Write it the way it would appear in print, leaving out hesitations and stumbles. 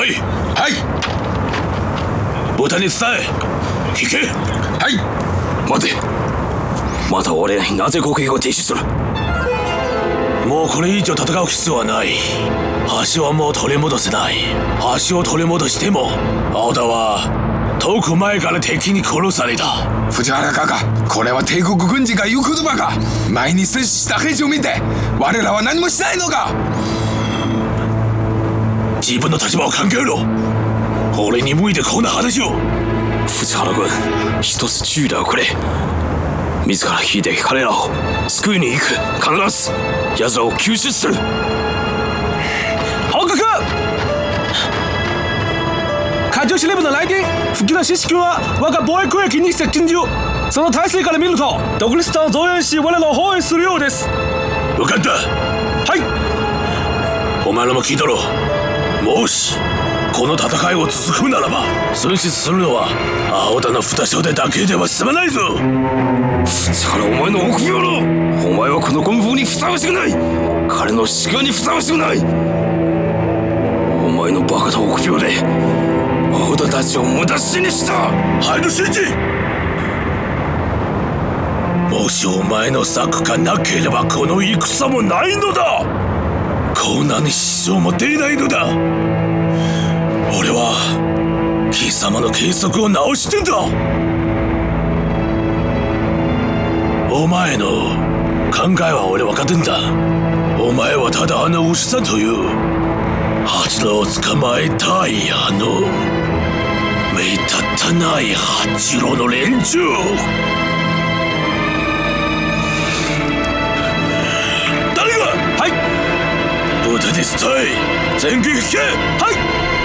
来い。 はい。 豚に伝え、引け。 はい。 待て。また俺なぜ攻撃を停止する。もうこれ以上戦う必要はない。橋はもう取り戻せない。橋を取り戻しても青田は遠く前から敵に殺された。 藤原かこれは帝国軍人が言う言葉か。前に戦死した兵士を見て我らは何もしないのか。 自分の立場を考えろ。俺に向いてこんな話を。藤原君、一つ注意だをくれ。自ら引いて彼らを救いに行く。必ず奴らを救出する。報告。海上司令部の来電。復帰の獅子君は我が防衛区域に接近中。その態勢から見ると独立団を増援し我らを包囲するようです。分かった。はい。お前らも聞いたろ。もしこの戦いを続くならば損失するのは青田の二将でだけでは済まないぞ。藤原、お前の臆病だ。お前はこの軍法にふさわしくない。彼の志願にふさわしくない。お前のバカな臆病で青田たちを無駄死にした。ハイドシンジ、もしお前の策がなければこの戦もないのだ。コーナーに支障も出ないのだ。俺は貴様の計測を直してんだ。お前の考えは俺分かってんだ。お前はただあの牛さんという蜂郎を捕まえたい目立たない蜂郎の連中。誰が。はい。豚に伝え、全軍引け。はい。